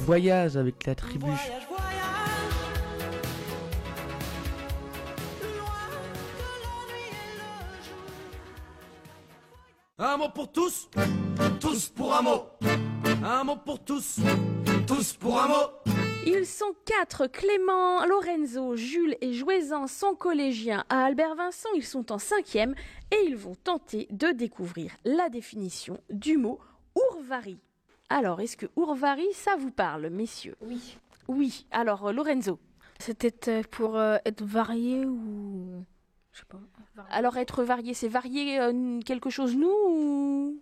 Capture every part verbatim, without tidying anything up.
voyage avec la tribu. Voyage, voyage, plus loin que la nuit et le jour. Un mot pour tous, tous pour un mot. Un mot pour tous, tous pour un mot. Ils sont quatre, Clément, Lorenzo, Jules et Jouezan sont collégiens à Albert Vincent, ils sont en cinquième et ils vont tenter de découvrir la définition du mot ourvari. Alors, est-ce que ourvari, ça vous parle, messieurs? Oui. Oui, alors Lorenzo. C'était pour euh, être varié ou... Je sais pas. Varié. Alors être varié, c'est varier euh, quelque chose nous ou...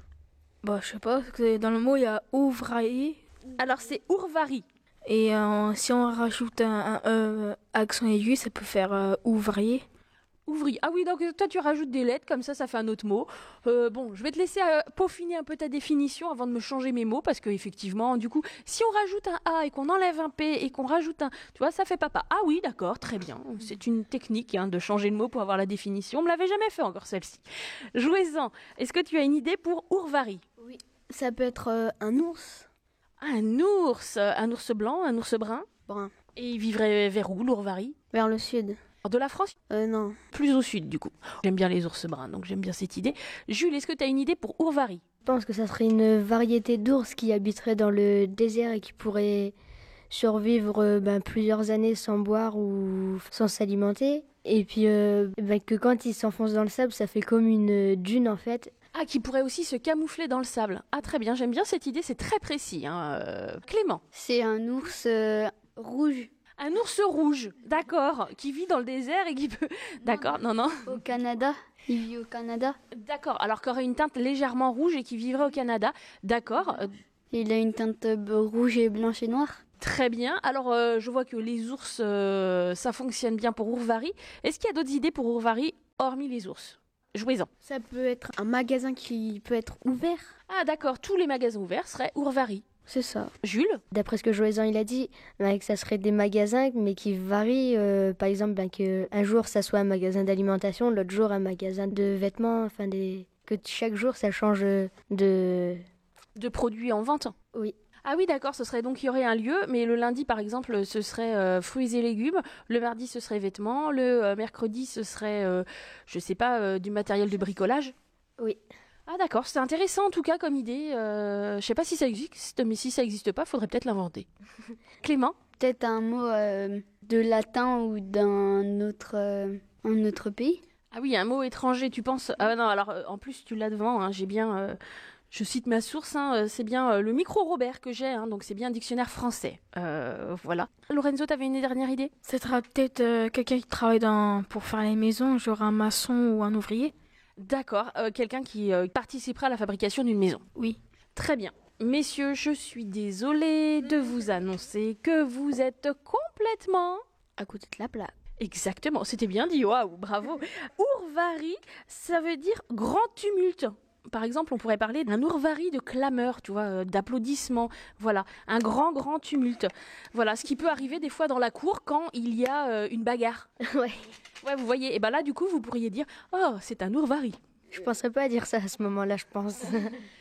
Bah, je sais pas, parce que dans le mot, il y a ouvrier. Alors c'est ourvari. Et euh, si on rajoute un, un E accent aigu, ça peut faire euh, ouvrier. Ouvrier. Ah oui, donc toi tu rajoutes des lettres, comme ça, ça fait un autre mot. Euh, bon, je vais te laisser euh, peaufiner un peu ta définition avant de me changer mes mots, parce que effectivement, du coup, si on rajoute un A et qu'on enlève un P et qu'on rajoute un... Tu vois, ça fait papa. Ah oui, d'accord, très bien. C'est une technique hein, de changer le mot pour avoir la définition. On me l'avait jamais fait encore celle-ci. Jouez-en. Est-ce que tu as une idée pour ourvari? Oui. Ça peut être euh, un ours. Un ours, un ours blanc, un ours brun. Brun. Et il vivrait vers où, l'ourvari? Vers le sud. De la France? Euh, non. Plus au sud, du coup. J'aime bien les ours bruns, donc j'aime bien cette idée. Jules, est-ce que tu as une idée pour ourvari? Je pense que ça serait une variété d'ours qui habiterait dans le désert et qui pourrait survivre euh, ben, plusieurs années sans boire ou sans s'alimenter. Et puis euh, ben, que quand il s'enfonce dans le sable, ça fait comme une dune en fait. Ah, qui pourrait aussi se camoufler dans le sable. Ah, très bien, j'aime bien cette idée, c'est très précis. Hein. Euh, Clément? C'est un ours euh, rouge. Un ours rouge, d'accord, qui vit dans le désert et qui peut... D'accord, non, non. Au Canada. Il vit au Canada. D'accord, alors qu'aurait une teinte légèrement rouge et qui vivrait au Canada. D'accord. Euh, Il a une teinte rouge et blanche et noire. Très bien. Alors, euh, je vois que les ours, euh, ça fonctionne bien pour ourvari. Est-ce qu'il y a d'autres idées pour ourvari, hormis les ours? Jouez-en. Ça peut être un magasin qui peut être ouvert. Ah d'accord, tous les magasins ouverts seraient ourvari. C'est ça. Jules? D'après ce que Joëzan il a dit, ben, que ça serait des magasins mais qui varient. Euh, par exemple, ben, que un jour ça soit un magasin d'alimentation, l'autre jour un magasin de vêtements. Enfin, des... que chaque jour ça change de... De produits en vente? Oui. Ah oui, d'accord, ce serait donc, il y aurait un lieu, mais le lundi, par exemple, ce serait euh, fruits et légumes, le mardi, ce serait vêtements, le euh, mercredi, ce serait, euh, je sais pas, euh, du matériel de bricolage. Oui. Ah d'accord, c'est intéressant en tout cas comme idée. Euh, je sais pas si ça existe, mais si ça existe pas, faudrait peut-être l'inventer. Clément? Peut-être un mot euh, de latin ou d'un autre, euh, un autre pays. Ah oui, un mot étranger, tu penses? Ah non, alors euh, en plus, tu l'as devant, hein, j'ai bien... Euh, Je cite ma source, hein, c'est bien euh, le micro-Robert que j'ai, hein, donc c'est bien un dictionnaire français. Euh, voilà. Lorenzo, t'avais une dernière idée? Ce sera peut-être euh, quelqu'un qui travaille dans... pour faire les maisons, genre un maçon ou un ouvrier. D'accord, euh, quelqu'un qui euh, participera à la fabrication d'une maison. Oui. Très bien. Messieurs, je suis désolée de vous annoncer que vous êtes complètement... À côté de la plaque. Exactement, c'était bien dit, waouh, bravo. Ourvari, ça veut dire grand tumulte. Par exemple, on pourrait parler d'un ourvari de clameurs, tu vois, euh, d'applaudissements. Voilà, un grand, grand tumulte. Voilà, ce qui peut arriver des fois dans la cour quand il y a euh, une bagarre. Ouais. Ouais, vous voyez. Et ben là, du coup, vous pourriez dire, oh, c'est un ourvari. Je penserais pas à dire ça à ce moment-là, je pense.